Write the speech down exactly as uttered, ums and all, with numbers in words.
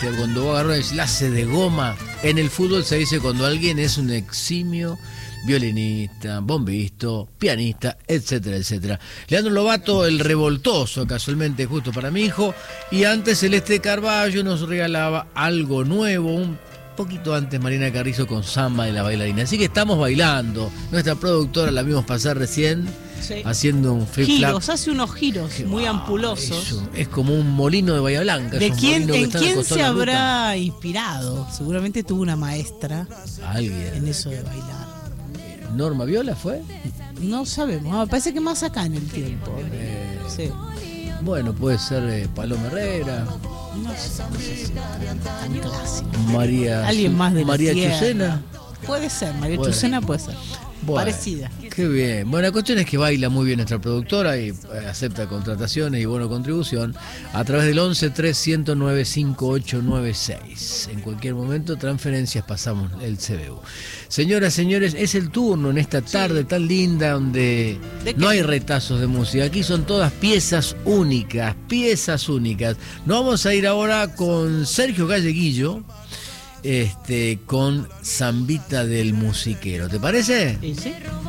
este, cuando vos agarras la hace de goma. En el fútbol se dice cuando alguien es un eximio violinista, bombisto, pianista, etcétera, etcétera. Leandro Lobato, el revoltoso, casualmente justo para mi hijo, y antes Celeste Carballo nos regalaba algo nuevo, un poquito antes Marina Carrizo con Samba de la bailarina. Así que estamos bailando. Nuestra productora la vimos pasar recién, sí, haciendo un flip flap. Giros, hace unos giros Qué muy wow, ampulosos. Eso, es como un molino de Bahía Blanca. ¿De quién, ¿En quién se habrá inspirado? Seguramente tuvo una maestra. Alguien. En eso de bailar. ¿Norma Viola fue? No sabemos, me parece que más acá en el tiempo. Eh, sí. Bueno, puede ser eh, Paloma Herrera. No sé, no sé si tan clásico. María, Alguien más de María la Chucena. Puede ser, María bueno. Chucena puede ser. Bueno, parecida. Qué bien. Bueno, la cuestión es que baila muy bien nuestra productora y eh, acepta contrataciones y bono contribución a través del once tres cero cero nueve cinco ocho nueve seis. En cualquier momento, transferencias, pasamos el C B U. Señoras, señores, es el turno en esta tarde sí. tan linda donde no hay retazos de música. Aquí son todas piezas únicas, piezas únicas. Nos vamos a ir ahora con Sergio Galleguillo. Este, con Zambita del Musiquero, ¿te parece? Sí, sí.